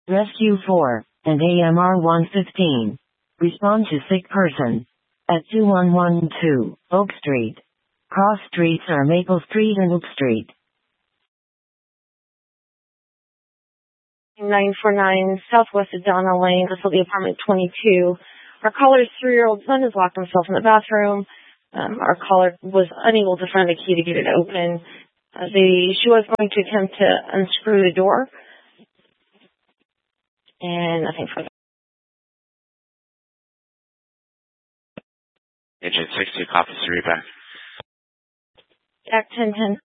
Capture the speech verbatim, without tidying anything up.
Rescue four and A M R one fifteen. Respond to sick person at two one one two Oak Street. Cross streets are Maple Street and Oak Street. nine four nine Southwest Adana Lane, this will be apartment twenty-two. Our caller's three-year-old son has locked himself in the bathroom. Um, our caller was unable to find a key to get it open. Uh, the, she was going to attempt to unscrew the door. And nothing further. Agent six two, copy three back. Jack ten ten.